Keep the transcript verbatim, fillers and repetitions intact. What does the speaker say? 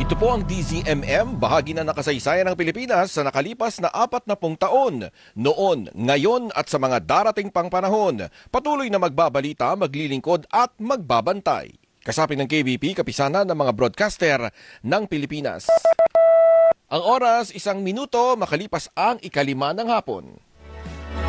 Ito po ang D Z M M, bahagi na nakasaysayan ng Pilipinas sa nakalipas na apat na pung taon. Noon, ngayon at sa mga darating pang panahon, patuloy na magbabalita, maglilingkod at magbabantay. Kasapin ng K B P, kapisanan ng mga broadcaster ng Pilipinas. Ang oras, isang minuto, makalipas ang ikalima ng hapon.